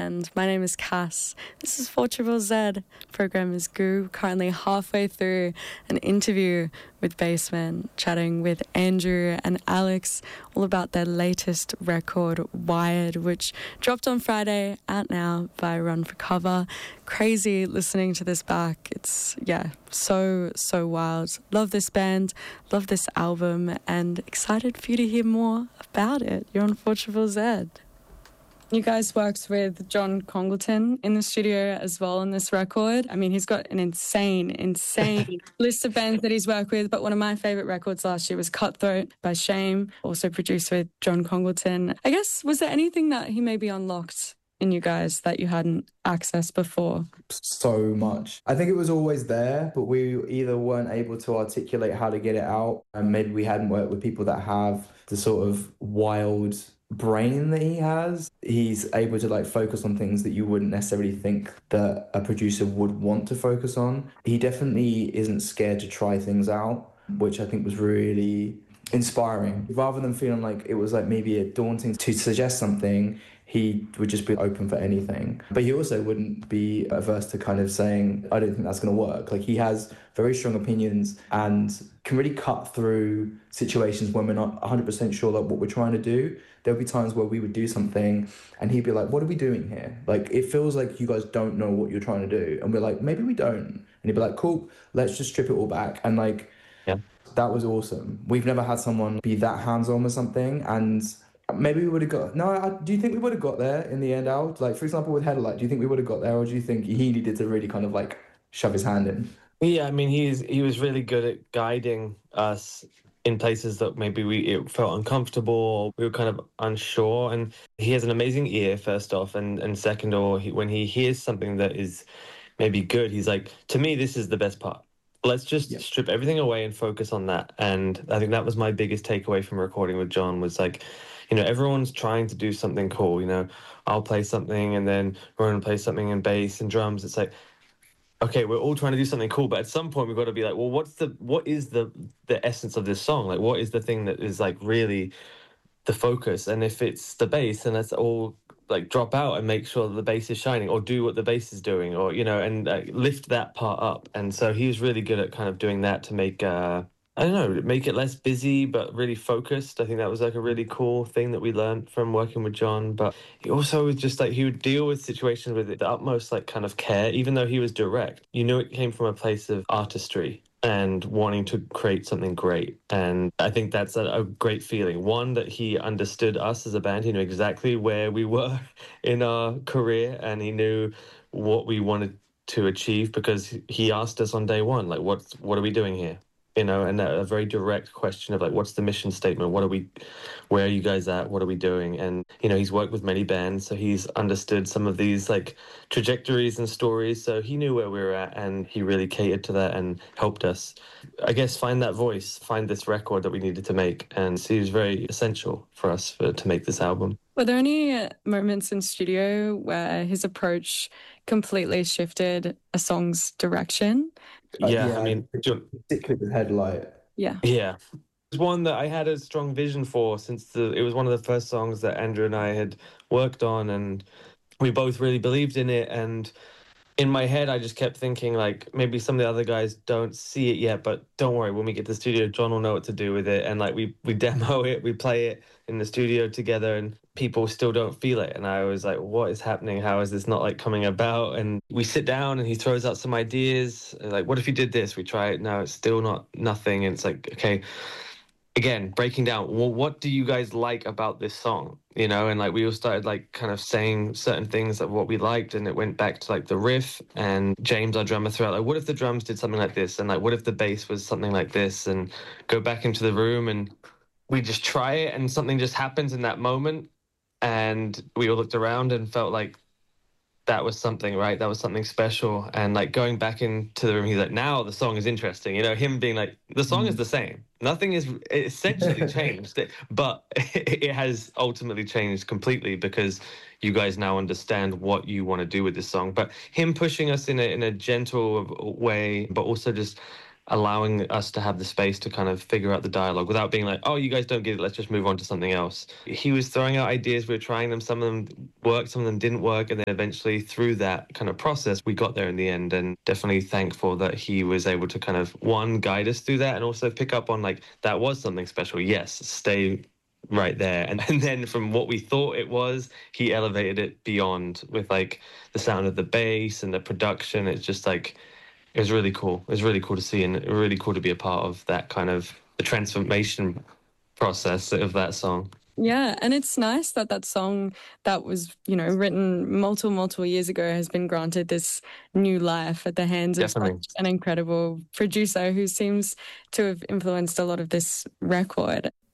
Band. My name is Cass. This is 4ZZZ. Program is Goo. Currently halfway through an interview with Bassman, chatting with Andrew and Alex all about their latest record, Wired, which dropped on Friday, out now by Run for Cover. Crazy listening to this back. It's, so wild. Love this band, love this album, and excited for you to hear more about it. You're on 4ZZZ. You guys worked with John Congleton in the studio as well on this record. I mean, he's got an insane list of bands that he's worked with, but one of my favourite records last year was Cutthroat by Shame, also produced with John Congleton. I guess, was there anything that he maybe unlocked in you guys that you hadn't accessed before? So much. I think it was always there, but we either weren't able to articulate how to get it out, and maybe we hadn't worked with people that have the sort of wild brain that he has. He's able to focus on things that you wouldn't necessarily think that a producer would want to focus on. He definitely isn't scared to try things out, which I think was really inspiring. Rather than feeling like it was maybe a daunting to suggest something, he would just be open for anything. But he also wouldn't be averse to kind of saying, I don't think that's going to work. He has very strong opinions and can really cut through situations when we're not 100% sure what we're trying to do. There'll be times where we would do something and he'd be like, what are we doing here? It feels like you guys don't know what you're trying to do. And we're like, maybe we don't. And he'd be like, cool, let's just strip it all back. And that was awesome. We've never had someone be that hands-on with something, and maybe we would have got... No, do you think we would have got there in the end out? For example, with Headlight, do you think we would have got there, or do you think he needed to really kind of shove his hand in? Yeah, I mean, he was really good at guiding us in places that maybe it felt uncomfortable, or we were kind of unsure. And he has an amazing ear, first off, and second, when he hears something that is maybe good, he's like, to me, this is the best part. Let's just strip everything away and focus on that. And I think that was my biggest takeaway from recording with John, was everyone's trying to do something cool. I'll play something and then Ronan plays something in bass and drums. It's okay, we're all trying to do something cool, but at some point we've got to be well, what is the essence of this song? What is the thing that is really the focus? And if it's the bass, then let's all drop out and make sure that the bass is shining, or do what the bass is doing, or and lift that part up. And so he was really good at kind of doing that to make make it less busy but really focused. I think that was a really cool thing that we learned from working with John. But he also was just he would deal with situations with the utmost kind of care, even though he was direct. It came from a place of artistry and wanting to create something great. And I think that's a great feeling. One, that he understood us as a band. He knew exactly where we were in our career, and he knew what we wanted to achieve, because he asked us on day one, what are we doing here? And a very direct question of what's the mission statement? Where are you guys at? What are we doing? And, he's worked with many bands, so he's understood some of these trajectories and stories. So he knew where we were at, and he really catered to that and helped us, I guess, find that voice, find this record that we needed to make. And so he was very essential for us to make this album. Were there any moments in studio where his approach completely shifted a song's direction? I mean, particularly with Headlight. Yeah. It's one that I had a strong vision for, since it was one of the first songs that Andrew and I had worked on, and we both really believed in it. And in my head, I just kept thinking maybe some of the other guys don't see it yet, but don't worry, when we get to the studio, John will know what to do with it. And we demo it, we play it in the studio together, and people still don't feel it. And I was what is happening? How is this not coming about? And we sit down and he throws out some ideas, what if you did this? We try it. No, it's still nothing. And it's okay, again, breaking down, well, what do you guys like about this song? And we all started kind of saying certain things of what we liked, and it went back to the riff. And James, our drummer, threw out what if the drums did something like this, and what if the bass was something like this, and go back into the room, and we just try it, and something just happens in that moment. And we all looked around and felt that was something, right? That was something special. And going back into the room, he's now the song is interesting. Him being the song is the same. Nothing is essentially changed, but it has ultimately changed completely, because you guys now understand what you want to do with this song. But him pushing us in a gentle way, but also just allowing us to have the space to kind of figure out the dialogue without being like, oh, you guys don't get it, let's just move on to something else. He was throwing out ideas, we were trying them, some of them worked, some of them didn't work, and then eventually through that kind of process, we got there in the end, and definitely thankful that he was able to kind of, one, guide us through that, and also pick up on like, that was something special, yes, stay right there. And then from what we thought it was, he elevated it beyond with like the sound of the bass and the production. It's just like, it was really cool. It was really cool to see, and really cool to be a part of that kind of the transformation process of that song. Yeah, and it's nice that that song that was, written multiple years ago has been granted this new life at the hands of Definitely. such an incredible producer who seems to have influenced a lot of this record.